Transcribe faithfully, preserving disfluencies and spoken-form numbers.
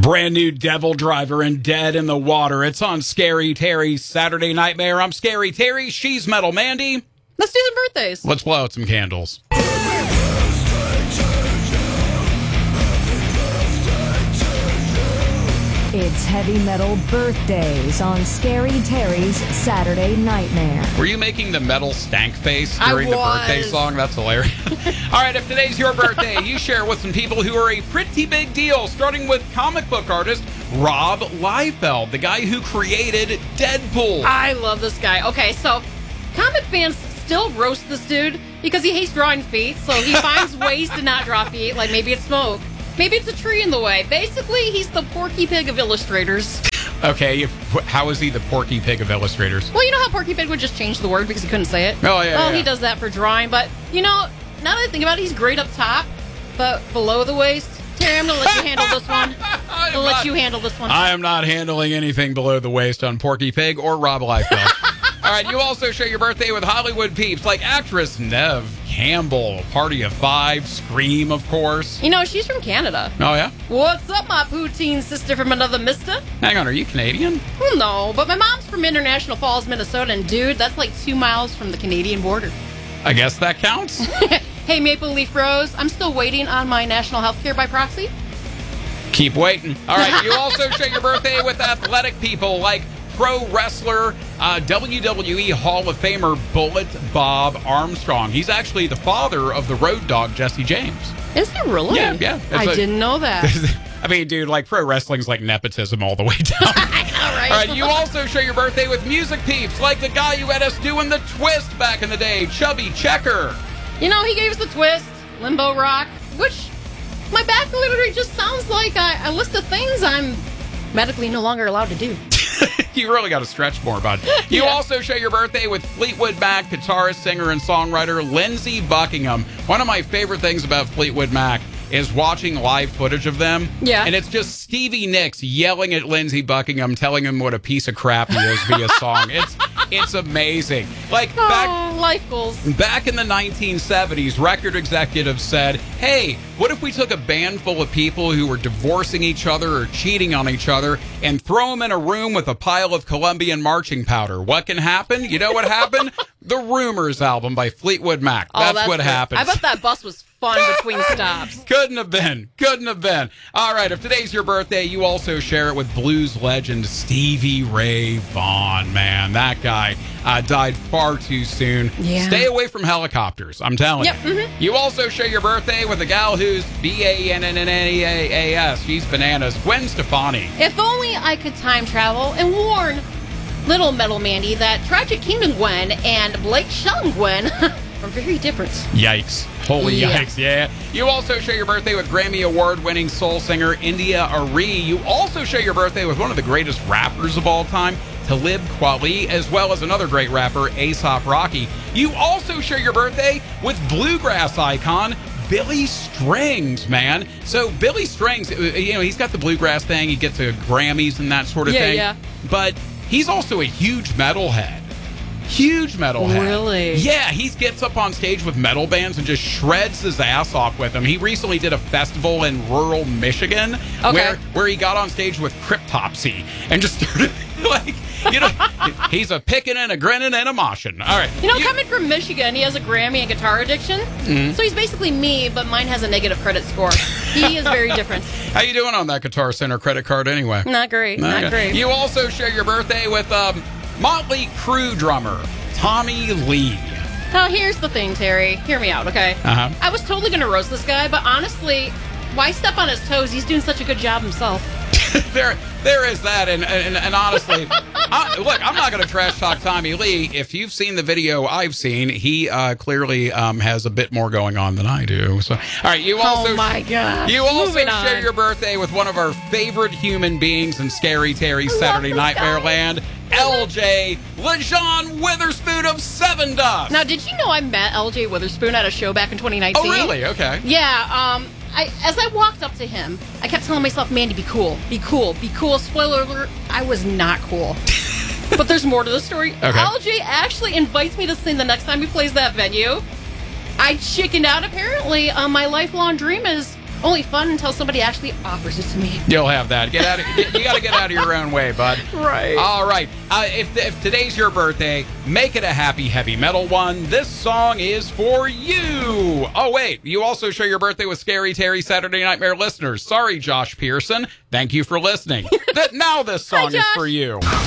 Brand new Devil Driver and Dead in the Water. It's on Scary Terry's Saturday Nightmare. I'm Scary Terry. She's Metal Mandy. Let's do the birthdays. Let's blow out some candles. It's Heavy Metal Birthdays on Scary Terry's Saturday Nightmare. Were you making the metal stank face I during the was. birthday song? That's hilarious. All right, if today's your birthday, you share it with some people who are a pretty big deal, starting with comic book artist Rob Liefeld, the guy who created Deadpool. I love this guy. Okay, so comic fans still roast this dude because he hates drawing feet, so he finds ways to not draw feet, like maybe it's smoke. Maybe it's a tree in the way. Basically, he's the Porky Pig of illustrators. Okay, how is he the Porky Pig of illustrators? Well, you know how Porky Pig would just change the word because he couldn't say it? Oh, yeah, Well, yeah. he does that for drawing, but, you know, now that I think about it, he's great up top, but below the waist, Terry, I'm going to let you handle this one. I'm going to let you handle this one. I am not handling anything below the waist on Porky Pig or Rob Liefeld. All right, you also share your birthday with Hollywood peeps like actress Neve Campbell, Party of Five, Scream, of course. You know, she's from Canada. Oh, yeah? What's up, my poutine sister from another mister? Hang on, are you Canadian? Well, no, but my mom's from International Falls, Minnesota, and dude, that's like two miles from the Canadian border. I guess that counts. Hey, Maple Leaf Bros, I'm still waiting on my national health care by proxy. Keep waiting. All right, you also share your birthday with athletic people like pro wrestler, uh, W W E Hall of Famer Bullet Bob Armstrong. He's actually the father of the Road Dogg, Jesse James. Is he really? Yeah, yeah. I It's a- didn't know that. I mean, dude, like pro wrestling's like nepotism all the way down. I know, right? All right, you also share your birthday with music peeps like the guy who had us doing the twist back in the day, Chubby Checker. You know, he gave us the twist, Limbo Rock, which my back literally just sounds like a, a list of things I'm medically no longer allowed to do. You really got to stretch more, bud. You Yeah. also share your birthday with Fleetwood Mac guitarist, singer, and songwriter Lindsey Buckingham. One of my favorite things about Fleetwood Mac is watching live footage of them. Yeah. And it's just Stevie Nicks yelling at Lindsey Buckingham, telling him what a piece of crap he is via song. It's it's amazing. Like, back... Oh, life goals. Back in the nineteen seventies, record executives said, hey, what if we took a band full of people who were divorcing each other or cheating on each other and throw them in a room with a pile of Colombian marching powder? What can happen? You know what happened? The Rumors album by Fleetwood Mac. Oh, That's, what great. happens. I bet that bus was fun between stops. Couldn't have been. Couldn't have been. All right, if today's your birthday, you also share it with blues legend Stevie Ray Vaughan. Man, that guy uh, died far too soon. Yeah. Stay away from helicopters, I'm telling Yep, you. mhm. You also share your birthday with a gal who's B A N N N A A S. She's bananas. Gwen Stefani. If only I could time travel and warn Little Metal Mandy that Tragic Kingdom Gwen and Blake Shelton Gwen are very different. Yikes. Holy Yeah. yikes, yeah. You also share your birthday with Grammy Award-winning soul singer India Arie. You also share your birthday with one of the greatest rappers of all time, Talib Kweli, as well as another great rapper, A$AP Rocky. You also share your birthday with bluegrass icon Billy Strings, man. So Billy Strings, you know, he's got the bluegrass thing. He gets to Grammys and that sort of Yeah, thing. yeah. But he's also a huge metalhead. Huge metalhead. Really? Yeah, he gets up on stage with metal bands and just shreds his ass off with them. He recently did a festival in rural Michigan Okay. where, where he got on stage with Cryptopsy and just started, like, you know, he's a picking and a grinning and a moshing. All right. You know, coming from Michigan, he has a Grammy and guitar addiction. Mm-hmm. So he's basically me, but mine has a negative credit score. He is very different. How you doing on that Guitar Center credit card anyway? Not great. Not Okay. great. You also share your birthday with um, Motley Crue drummer Tommy Lee. Now, here's the thing, Terry. Hear me out, okay? Uh-huh. I was totally going to roast this guy, but honestly, why step on his toes? He's doing such a good job himself. there, there is that, and and, and honestly, I, look, I'm not going to trash talk Tommy Lee. If you've seen the video I've seen, he uh, clearly um, has a bit more going on than I do. So, all right, you also, Oh, my gosh. you also Moving share on. your birthday with one of our favorite human beings in Scary Terry's I love Saturday this Nightmare guy. Land, L J LeJean Witherspoon of Seven Dust. Now, did you know I met L J Witherspoon at a show back in twenty nineteen? Oh, really? Okay. Yeah, um, I, as I walked up to him, I kept telling myself, Mandy, be cool, be cool, be cool. Spoiler alert, I was not cool. But there's more to the story. Okay. L J actually invites me to sing the next time he plays that venue. I chickened out. Apparently, uh, my lifelong dream is only fun until somebody actually offers it to me. You'll have that. Get out of, you got to get out of your own way, bud. Right. All right. Uh, if, if today's your birthday, make it a happy heavy metal one. This song is for you. Oh, wait. You also share your birthday with Scary Terry Saturday Nightmare listeners. Sorry, Josh Pearson. Thank you for listening. That now this song Hi, is for you.